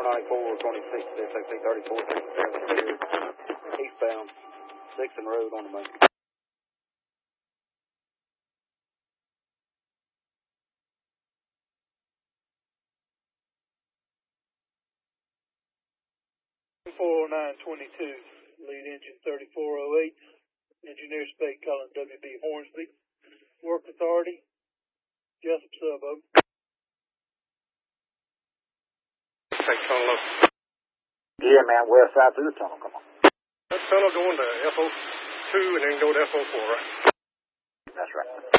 194, 26, SAP 34, 37, eastbound, Dixon Road on the main. 40922, lead engine 3408, engineer spec calling WB Hornsby, work authority, Jessup sub, over. Take tunnel up. Yeah, man, west side through the tunnel, come on. That tunnel going to FO2 and then go to FO4, right? That's right.